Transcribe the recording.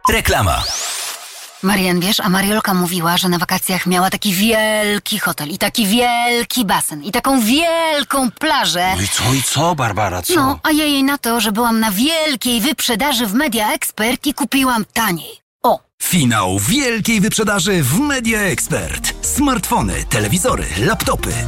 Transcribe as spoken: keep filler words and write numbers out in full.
Reklama. Marian, wiesz, a Mariolka mówiła, że na wakacjach miała taki wielki hotel i taki wielki basen i taką wielką plażę. No i co, i co, Barbara, co? No, a ja jej na to, że byłam na wielkiej wyprzedaży w Media Expert i kupiłam taniej. O! Finał wielkiej wyprzedaży w Media Expert. Smartfony, telewizory, laptopy,